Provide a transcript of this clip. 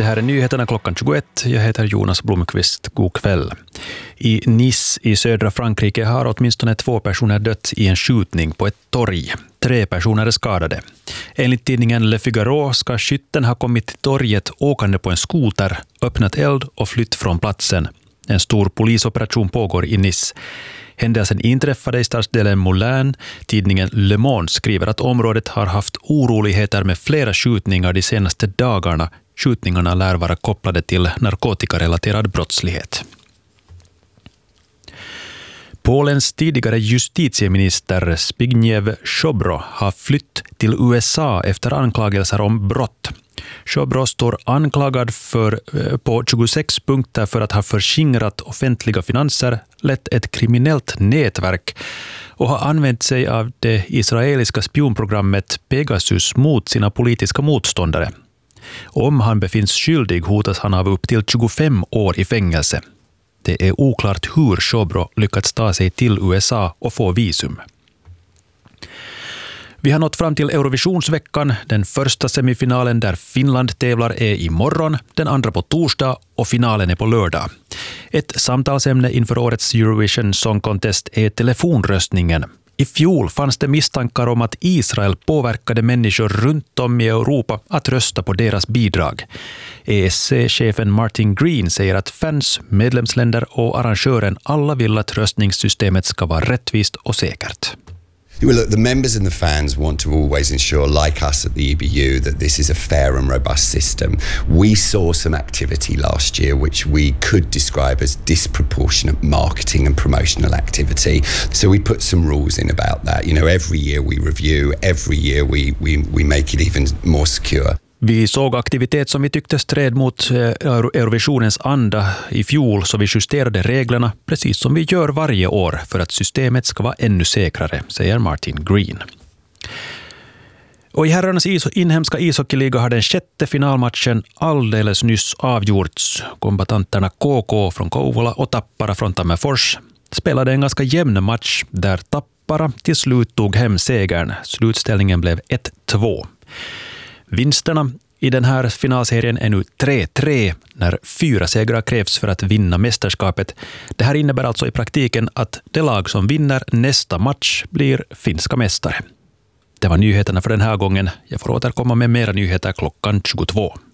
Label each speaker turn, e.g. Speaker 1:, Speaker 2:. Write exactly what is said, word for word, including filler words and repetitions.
Speaker 1: här är nyheterna klockan tjugoett. Jag heter Jonas Blomqvist. God kväll. I Nice i södra Frankrike har åtminstone två personer dött i en skjutning på ett torg. Tre personer är skadade. Enligt tidningen Le Figaro ska skytten ha kommit till torget åkande på en skoter, öppnat eld och flytt från platsen. En stor polisoperation pågår i Nice. Händelsen inträffade i stadsdelen Moulin. Tidningen Le Monde skriver att området har haft oroligheter med flera skjutningar de senaste dagarna. Skjutningarna lär vara kopplade till narkotikarelaterad brottslighet. Polens tidigare justitieminister Zbigniew Ziobro har flytt till U S A efter anklagelser om brott. Ziobro står anklagad för, på tjugosex punkter för att ha förskingrat offentliga finanser, lett ett kriminellt nätverk och har använt sig av det israeliska spionprogrammet Pegasus mot sina politiska motståndare. Om han befinns skyldig hotas han av upp till tjugofem år i fängelse. Det är oklart hur Ziobro lyckats ta sig till U S A och få visum. Vi har nått fram till Eurovisionsveckan. Den första semifinalen där Finland tävlar är imorgon, den andra på torsdag och finalen är på lördag. Ett samtalsämne inför årets Eurovision Song Contest är telefonröstningen. I fjol fanns det misstankar om att Israel påverkade människor runt om i Europa att rösta på deras bidrag. E S C-chefen Martin Green säger att fans, medlemsländer och arrangören alla vill att röstningssystemet ska vara rättvist och säkert.
Speaker 2: Well, look, the members and the fans want to always ensure, like us at the E B U, that this is a fair and robust system. We saw some activity last year which we could describe as disproportionate marketing and promotional activity. So we put some rules in about that. You know, every year we review, every year we, we, we make it even more secure.
Speaker 1: Vi såg aktivitet som vi tyckte stred mot Eurovisionens anda i fjol, så vi justerade reglerna precis som vi gör varje år för att systemet ska vara ännu säkrare, säger Martin Green. Och i herrarnas is- inhemska ishockeyliga har den sjätte finalmatchen alldeles nyss avgjorts. Kombatanterna K K från Kouvola och Tappara från Tammerfors spelade en ganska jämn match där Tappara till slut tog hem segern. Slutställningen blev ett två. Vinsterna i den här finalserien är nu tre tre när fyra segrar krävs för att vinna mästerskapet. Det här innebär alltså i praktiken att det lag som vinner nästa match blir finska mästare. Det var nyheterna för den här gången. Jag får återkomma med mera nyheter klockan tjugotvå.